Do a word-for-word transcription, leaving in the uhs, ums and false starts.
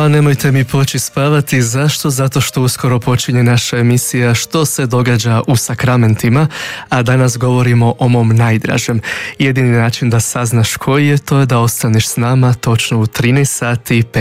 nemojte mi poći spavati. Zašto? Zato što uskoro počinje naša emisija Što se događa u sakramentima, a danas govorimo o mom najdražem. Jedini način da saznaš koji je, to je da ostaneš s nama točno u trinaest sati